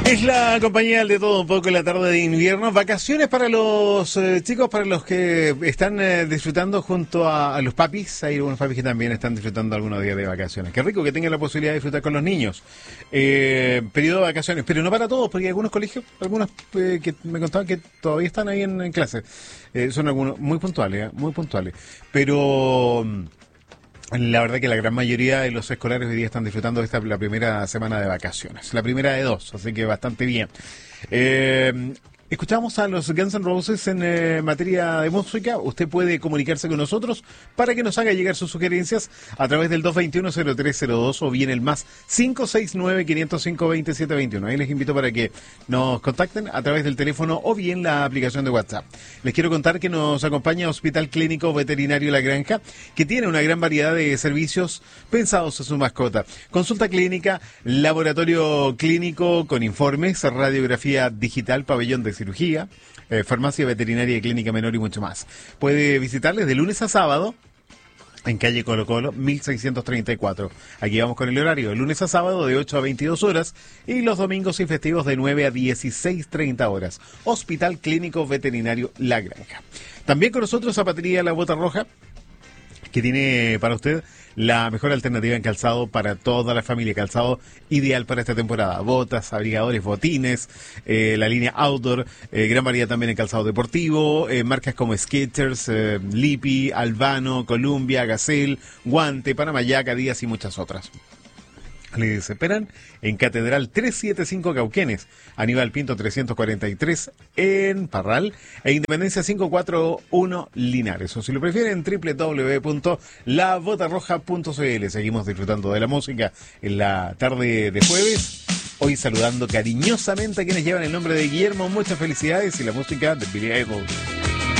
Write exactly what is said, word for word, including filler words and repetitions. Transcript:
Es la compañía de todo un poco en la tarde de invierno. Vacaciones para los eh, chicos, para los que están eh, disfrutando junto a, a los papis. Hay algunos papis que también están disfrutando algunos días de vacaciones. Qué rico que tengan la posibilidad de disfrutar con los niños. Eh, periodo de vacaciones, pero no para todos, porque hay algunos colegios, algunos eh, que me contaban que todavía están ahí en, en clase. Eh, son algunos muy puntuales, ¿eh? muy puntuales. Pero... la verdad que la gran mayoría de los escolares hoy día están disfrutando de esta la primera semana de vacaciones. La primera de dos, así que bastante bien. Eh, escuchamos a los Guns N' Roses en eh, materia de música. Usted puede comunicarse con nosotros para que nos haga llegar sus sugerencias a través del dos veintiuno cero tres cero dos o bien el más cinco seis nueve, quinientos cinco, veintisiete veintiuno. Ahí les invito para que nos contacten a través del teléfono o bien la aplicación de WhatsApp. Les quiero contar que nos acompaña Hospital Clínico Veterinario La Granja, que tiene una gran variedad de servicios pensados a su mascota. Consulta clínica, laboratorio clínico con informes, radiografía digital, pabellón de cirugía, eh, farmacia veterinaria y clínica menor y mucho más. Puede visitarles de lunes a sábado en calle Colo Colo, mil seiscientos treinta y cuatro. Aquí vamos con el horario, de lunes a sábado de ocho a veintidós horas y los domingos y festivos de nueve a dieciséis treinta horas. Hospital Clínico Veterinario La Granja. También con nosotros Zapatería La Bota Roja, que tiene para usted la mejor alternativa en calzado para toda la familia. Calzado ideal para esta temporada. Botas, abrigadores, botines, eh, la línea outdoor, eh, gran variedad también en calzado deportivo, eh, marcas como Skechers, eh, Lipi, Albano, Columbia, Gazelle, Guante, Panamayaca, Díaz y muchas otras. Les esperan en Catedral trescientos setenta y cinco Cauquenes, Aníbal Pinto trescientos cuarenta y tres en Parral e Independencia quinientos cuarenta y uno Linares. O si lo prefieren, doble u doble u doble u punto la bota roja punto c l. Seguimos disfrutando de la música en la tarde de jueves. Hoy saludando cariñosamente a quienes llevan el nombre de Guillermo. Muchas felicidades y la música de Billy Idol.